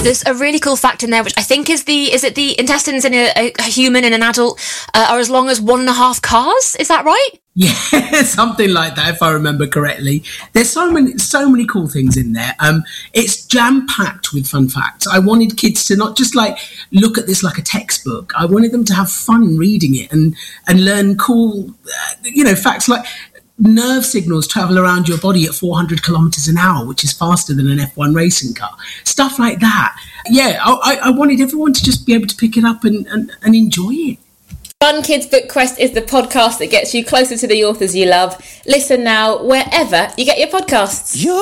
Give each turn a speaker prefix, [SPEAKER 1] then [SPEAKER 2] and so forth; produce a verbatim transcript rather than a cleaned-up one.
[SPEAKER 1] There's a really cool fact in there, which I think is the is it the intestines in a, a human and an adult uh, are as long as one and a half cars? Is that right?
[SPEAKER 2] Yeah, something like that, if I remember correctly. There's so many, so many cool things in there. Um, it's jam-packed with fun facts. I wanted kids to not just like look at this like a textbook. I wanted them to have fun reading it and and learn cool, uh, you know, facts like nerve signals travel around your body at four hundred kilometers an hour, which is faster than an F one racing car. Stuff like that. Yeah, I, I wanted everyone to just be able to pick it up and, and, and enjoy it.
[SPEAKER 3] Fun Kids Book Quest is the podcast that gets you closer to the authors you love. Listen now wherever you get your podcasts. You're